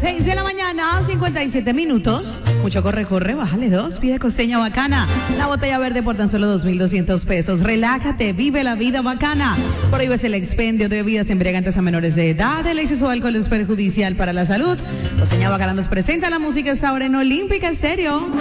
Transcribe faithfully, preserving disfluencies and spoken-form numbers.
seis de la mañana, cincuenta y siete minutos. Mucho corre, corre, bájale dos. Pide costeña bacana. La botella verde por tan solo dos mil doscientos pesos. Relájate, vive la vida bacana. Prohíbes el expendio de bebidas embriagantes a menores de edad. El exceso de alcohol es perjudicial para la salud. Costeña bacana nos presenta la música esta hora en Olímpica Estéreo.